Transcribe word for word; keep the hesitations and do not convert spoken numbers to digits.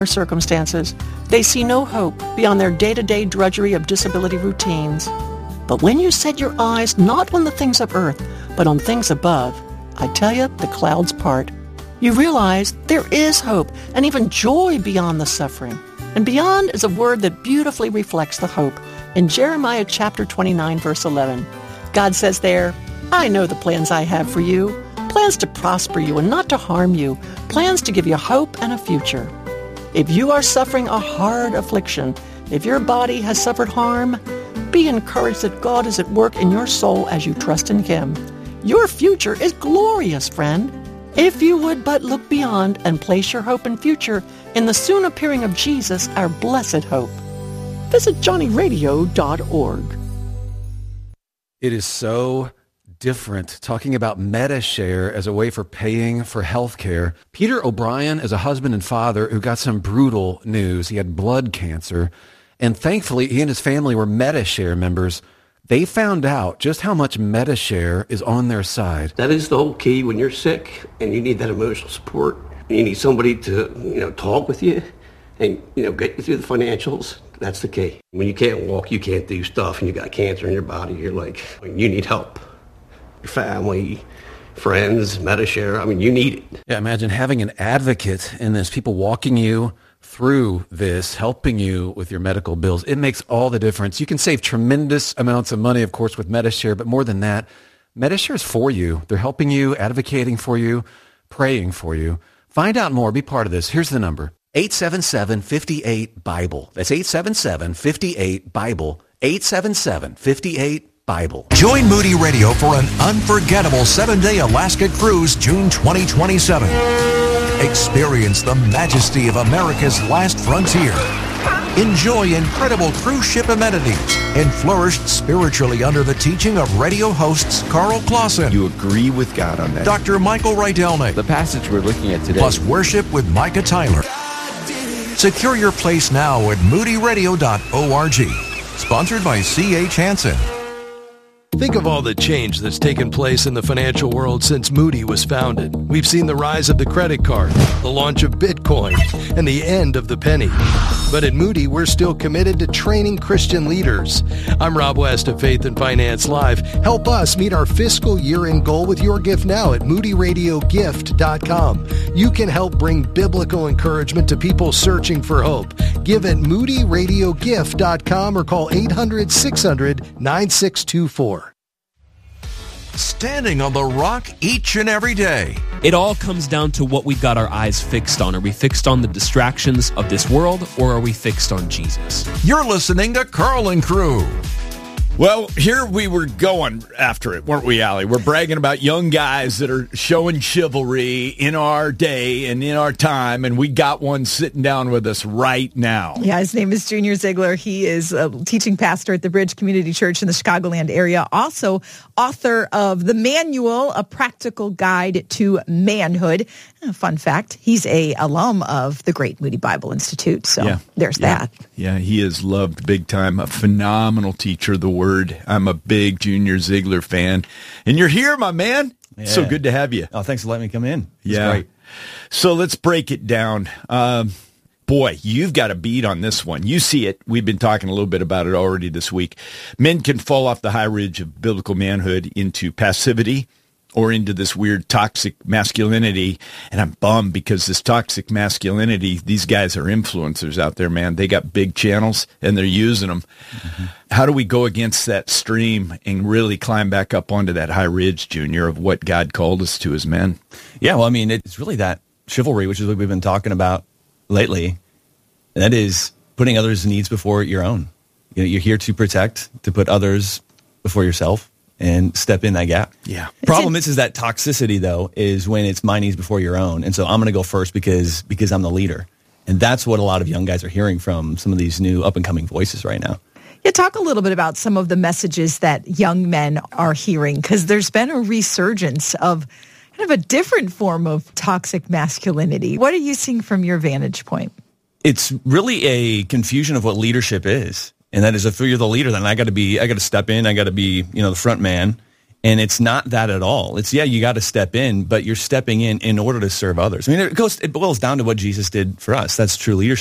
circumstances. They see no hope beyond their day-to-day drudgery of disability routines. But when you set your eyes not on the things of earth, but on things above, I tell you, the clouds part. You realize there is hope and even joy beyond the suffering. And beyond is a word that beautifully reflects the hope. In Jeremiah chapter twenty-nine, verse eleven, God says there, I know the plans I have for you, plans to prosper you and not to harm you, plans to give you hope and a future. If you are suffering a hard affliction, if your body has suffered harm, be encouraged that God is at work in your soul as you trust in Him. Your future is glorious, friend. If you would but look beyond and place your hope and future in the soon appearing of Jesus, our blessed hope. Visit johnny radio dot org. It is so different talking about MediShare as a way for paying for health care. Peter O'Brien is a husband and father who got some brutal news. He had blood cancer, and thankfully he and his family were MediShare members. They found out just how much MediShare is on their side. That is the whole key when you're sick and you need that emotional support. You need somebody to, you know, talk with you and, you know, get you through the financials. That's the key. When you can't walk, you can't do stuff, and you got cancer in your body, you're like, you need help. Your family, friends, MediShare, I mean, you need it. Yeah, imagine having an advocate in this, people walking you through this, helping you with your medical bills. It makes all the difference. You can save tremendous amounts of money, of course, with MediShare, but more than that, MediShare is for you. They're helping you, advocating for you, praying for you. Find out more. Be part of this. Here's the number, eight seven seven, five eight, BIBLE. That's eight seven seven, five eight, BIBLE, eight seven seven, five eight, Bible. Join Moody Radio for an unforgettable seven-day Alaska cruise June twenty twenty-seven. Experience the majesty of America's last frontier. Enjoy incredible cruise ship amenities and flourish spiritually under the teaching of radio hosts Carl Clausen. You agree with God on that. Doctor Michael Rydelnik. The passage we're looking at today. Plus worship with Micah Tyler. Secure your place now at moody radio dot org. Sponsored by C H Hansen. Think of all the change that's taken place in the financial world since Moody was founded. We've seen the rise of the credit card, the launch of Bitcoin, and the end of the penny. But at Moody, we're still committed to training Christian leaders. I'm Rob West of Faith and Finance Live. Help us meet our fiscal year-end goal with your gift now at moody radio gift dot com. You can help bring biblical encouragement to people searching for hope. Give at moody radio gift dot com or call eight hundred, six hundred, nine six two four. Standing on the rock each and every day. It all comes down to what we've got our eyes fixed on. Are we fixed on the distractions of this world, or are we fixed on Jesus? You're listening to Carl and Crew. Well, here we were going after it, weren't we, Allie? We're bragging about young guys that are showing chivalry in our day and in our time, and we got one sitting down with us right now. Yeah, his name is Junior Ziegler. He is a teaching pastor at the Bridge Community Church in the Chicagoland area. Also, author of The Manual, a practical guide to manhood. Fun fact, he's a alum of the great Moody Bible Institute, so yeah. there's yeah. that. Yeah, he is loved big time, a phenomenal teacher of the Word. I'm a big Junior Ziegler fan. And you're here, my man. Yeah. So good to have you. Oh, thanks for letting me come in. It's yeah. great. So let's break it down. Um, boy, you've got a beat on this one. You see it. We've been talking a little bit about it already this week. Men can fall off the high ridge of biblical manhood into passivity or into this weird toxic masculinity. And I'm bummed because this toxic masculinity, these guys are influencers out there, man. They got big channels and they're using them. Mm-hmm. How do we go against that stream and really climb back up onto that high ridge, Junior, of what God called us to as men? Yeah, well, I mean, it's really that chivalry, which is what we've been talking about lately. And that is putting others' needs before your own. You know, you're here to protect, to put others before yourself. And step in that gap. Yeah. Problem is, is that toxicity, though, is when it's my needs before your own. And so I'm going to go first because because I'm the leader. And that's what a lot of young guys are hearing from some of these new up-and-coming voices right now. Yeah, talk a little bit about some of the messages that young men are hearing, because there's been a resurgence of kind of a different form of toxic masculinity. What are you seeing from your vantage point? It's really a confusion of what leadership is. And that is, if you're the leader, then I got to be, I got to step in, I got to be, you know, the front man. And it's not that at all. It's, yeah, you got to step in, but you're stepping in in order to serve others. I mean, it goes, it boils down to what Jesus did for us. That's true leadership.